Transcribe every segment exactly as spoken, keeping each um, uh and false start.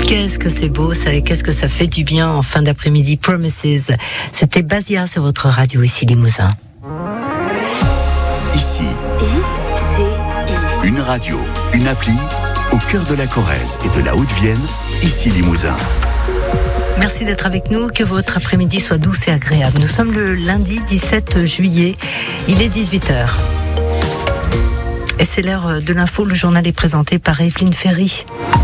Qu'est-ce que c'est beau, ça, qu'est-ce que ça fait du bien en fin d'après-midi. Promises. C'était Basia sur votre radio ici Limousin. Ici, I C I. Une radio, une appli, au cœur de la Corrèze et de la Haute-Vienne, ici Limousin. Merci d'être avec nous, que votre après-midi soit douce et agréable. Nous sommes le lundi dix-sept juillet, il est dix-huit heures. Et c'est l'heure de l'info, le journal est présenté par Evelyne Ferry.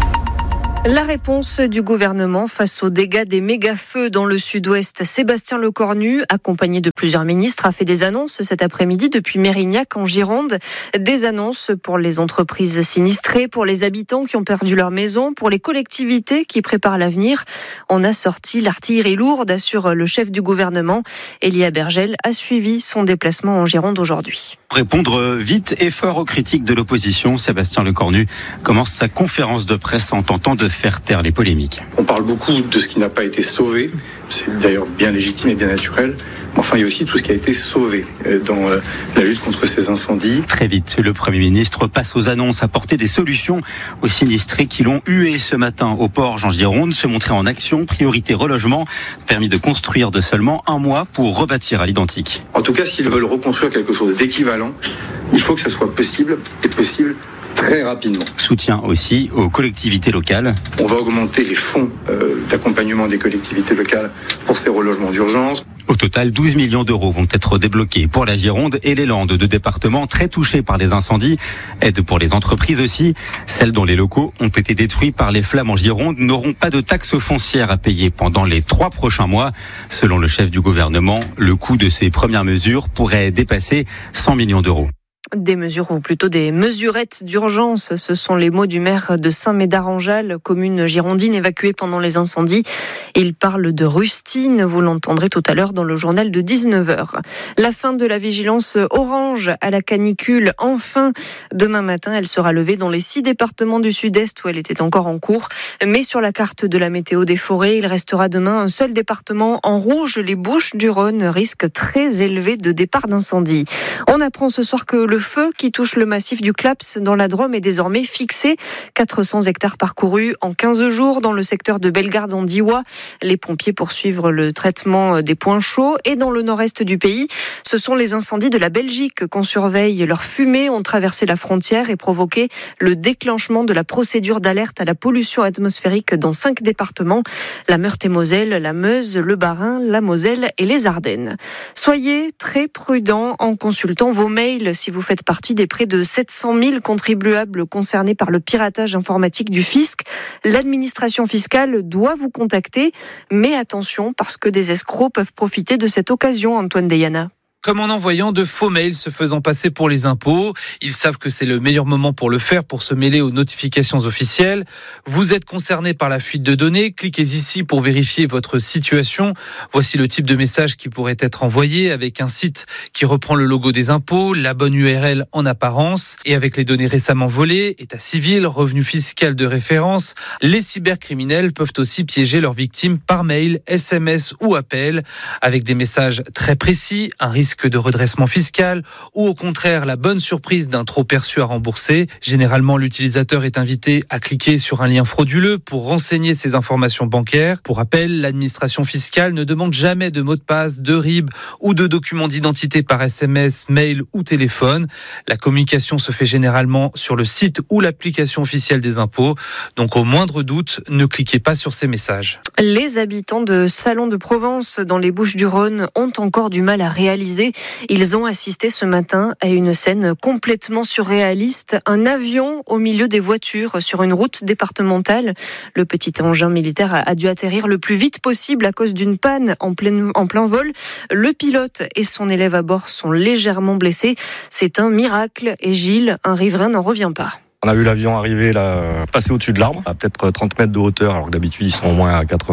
La réponse du gouvernement face aux dégâts des méga-feux dans le sud-ouest. Sébastien Lecornu, accompagné de plusieurs ministres, a fait des annonces cet après-midi depuis Mérignac en Gironde. Des annonces pour les entreprises sinistrées, pour les habitants qui ont perdu leur maison, pour les collectivités qui préparent l'avenir. On a sorti l'artillerie lourde, assure le chef du gouvernement. Elia Bergel a suivi son déplacement en Gironde aujourd'hui. Pour répondre vite et fort aux critiques de l'opposition, Sébastien Lecornu commence sa conférence de presse en tentant de faire taire les polémiques. On parle beaucoup de ce qui n'a pas été sauvé, c'est d'ailleurs bien légitime et bien naturel, mais enfin il y a aussi tout ce qui a été sauvé dans la lutte contre ces incendies. Très vite, le Premier ministre passe aux annonces, apporter des solutions aux sinistrés qui l'ont hué ce matin au Porge en Gironde, se montrer en action, priorité relogement, permis de construire de seulement un mois pour rebâtir à l'identique. En tout cas, s'ils veulent reconstruire quelque chose d'équivalent, il faut que ce soit possible et possible très rapidement. Soutien aussi aux collectivités locales. On va augmenter les fonds euh, d'accompagnement des collectivités locales pour ces relogements d'urgence. Au total, douze millions d'euros vont être débloqués pour la Gironde et les Landes, deux départements très touchés par les incendies. Aide pour les entreprises aussi. Celles dont les locaux ont été détruits par les flammes en Gironde n'auront pas de taxes foncières à payer pendant les trois prochains mois. Selon le chef du gouvernement, le coût de ces premières mesures pourrait dépasser cent millions d'euros. Des mesures, ou plutôt des mesurettes d'urgence, ce sont les mots du maire de Saint-Médard-en-Jalles, commune girondine évacuée pendant les incendies. Il parle de rustine, vous l'entendrez tout à l'heure dans le journal de dix-neuf heures. La fin de la vigilance orange à la canicule, enfin. Demain matin, elle sera levée dans les six départements du sud-est où elle était encore en cours. Mais sur la carte de la météo des forêts, il restera demain un seul département en rouge, les Bouches-du-Rhône, risque très élevé de départ d'incendie. On apprend ce soir que le feu qui touche le massif du Claps dans la Drôme est désormais fixé. quatre cents hectares parcourus en quinze jours dans le secteur de Bellegarde en Diois. Les pompiers poursuivent le traitement des points chauds. Et dans le nord-est du pays, ce sont les incendies de la Belgique qu'on surveille. Leurs fumées ont traversé la frontière et provoqué le déclenchement de la procédure d'alerte à la pollution atmosphérique dans cinq départements. La Meurthe-et-Moselle, la Meuse, le Bas-Rhin, la Moselle et les Ardennes. Soyez très prudents en consultant vos mails si vous faites partie des près de sept cent mille contribuables concernés par le piratage informatique du fisc. L'administration fiscale doit vous contacter, mais attention parce que des escrocs peuvent profiter de cette occasion, Antoine Deyana. Comme en envoyant de faux mails se faisant passer pour les impôts. Ils savent que c'est le meilleur moment pour le faire, pour se mêler aux notifications officielles. Vous êtes concerné par la fuite de données. Cliquez ici pour vérifier votre situation. Voici le type de message qui pourrait être envoyé avec un site qui reprend le logo des impôts, la bonne U R L en apparence et avec les données récemment volées, état civil, revenu fiscal de référence. Les cybercriminels peuvent aussi piéger leurs victimes par mail, S M S ou appel avec des messages très précis, un risque de redressement fiscal ou au contraire la bonne surprise d'un trop perçu à rembourser. Généralement, l'utilisateur est invité à cliquer sur un lien frauduleux pour renseigner ses informations bancaires. Pour rappel, l'administration fiscale ne demande jamais de mot de passe, de R I B ou de documents d'identité par S M S, mail ou téléphone. La communication se fait généralement sur le site ou l'application officielle des impôts. Donc au moindre doute, ne cliquez pas sur ces messages. Les habitants de Salon de Provence dans les Bouches-du-Rhône ont encore du mal à réaliser. Ils ont assisté ce matin à une scène complètement surréaliste. Un avion au milieu des voitures sur une route départementale. Le petit engin militaire a dû atterrir le plus vite possible à cause d'une panne en plein, en plein vol. Le pilote et son élève à bord sont légèrement blessés. C'est un miracle et Gilles, un riverain, n'en revient pas. On a vu l'avion arriver, là, passer au-dessus de l'arbre, à peut-être trente mètres de hauteur, alors que d'habitude ils sont au moins à quatre-vingts mètres.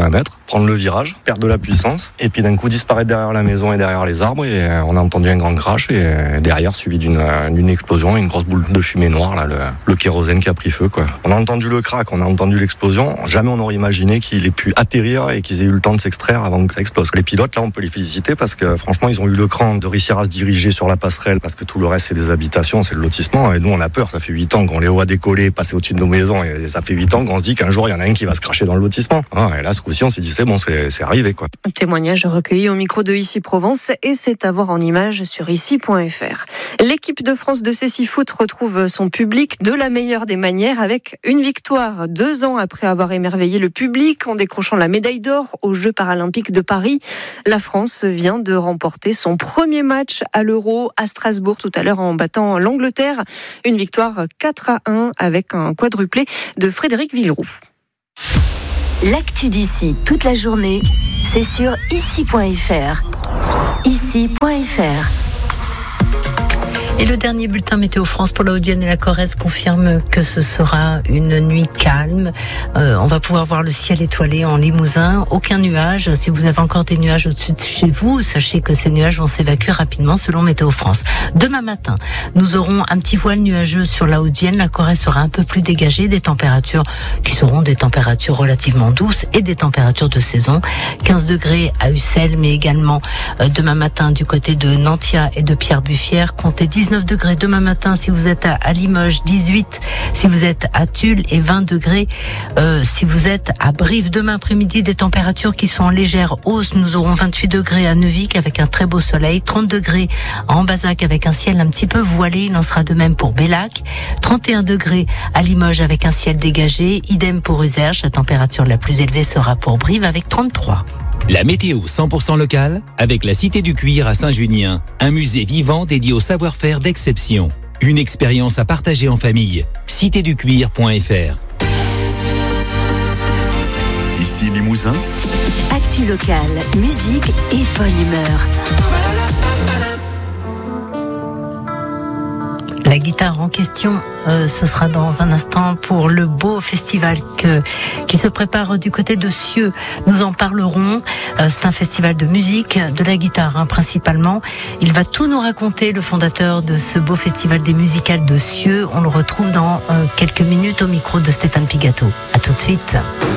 prendre le virage, perdre de la puissance, et puis d'un coup disparaître derrière la maison et derrière les arbres, et on a entendu un grand crash, et derrière suivi d'une, d'une explosion, une grosse boule de fumée noire, là, le, le kérosène qui a pris feu, quoi. On a entendu le crack, on a entendu l'explosion, jamais on aurait imaginé qu'il ait pu atterrir et qu'ils aient eu le temps de s'extraire avant que ça explose. Les pilotes, là, on peut les féliciter parce que franchement, ils ont eu le cran de réussir à se diriger sur la passerelle, parce que tout le reste, c'est des habitations, c'est le lotissement, et nous, on a peur. Ça fait huit ans qu'on les voit décoller, passer au-dessus de nos maisons, et ça fait huit ans qu'on se dit qu'un jour, il y en a un qui va se cracher dans le lotissement. Ah, et là, ce coup-ci, on s'est dit, c'est bon, c'est, c'est arrivé, quoi. Témoignage recueilli au micro de Ici Provence, et c'est à voir en images sur ici point f r. L'équipe de France de Cécifoot retrouve son public de la meilleure des manières avec une victoire. Deux ans après avoir émerveillé le public en décrochant la médaille d'or aux Jeux paralympiques de Paris, la France vient de remporter son premier match à l'Euro à Strasbourg tout à l'heure en battant l'Angleterre. Une victoire quatre à un avec un quadruplé de Frédéric Villeroux. L'actu d'ici toute la journée, c'est sur ici point f r. ici point f r. Et le dernier bulletin Météo France pour la Haute-Vienne et la Corrèze confirme que ce sera une nuit calme. Euh, on va pouvoir voir le ciel étoilé en Limousin. Aucun nuage. Si vous avez encore des nuages au-dessus de chez vous, sachez que ces nuages vont s'évacuer rapidement selon Météo France. Demain matin, nous aurons un petit voile nuageux sur la Haute-Vienne. La Corrèze sera un peu plus dégagée. Des températures qui seront des températures relativement douces et des températures de saison. quinze degrés à Ussel, mais également euh, demain matin du côté de Nantia et de Pierre-Buffière. Comptez dix-neuf degrés demain matin si vous êtes à Limoges, dix-huit si vous êtes à Tulle et vingt degrés euh, si vous êtes à Brive. Demain après-midi, des températures qui sont en légère hausse. Nous aurons vingt-huit degrés à Neuvic avec un très beau soleil, trente degrés à Ambazac avec un ciel un petit peu voilé. Il en sera de même pour Bellac, trente et un degrés à Limoges avec un ciel dégagé. Idem pour Uzerche, la température la plus élevée sera pour Brive avec trente-trois. La météo cent pour cent locale avec la Cité du Cuir à Saint-Junien, un musée vivant dédié au savoir-faire d'exception. Une expérience à partager en famille. cité du cuir point f r. Ici Limousin. Actu locale, musique et bonne humeur. La guitare en question, euh, ce sera dans un instant pour le beau festival que, qui se prépare du côté de Cieux. Nous en parlerons. Euh, c'est un festival de musique, de la guitare hein, principalement. Il va tout nous raconter, le fondateur de ce beau festival des musicales de Cieux. On le retrouve dans euh, quelques minutes au micro de Stéphane Pigato. À tout de suite.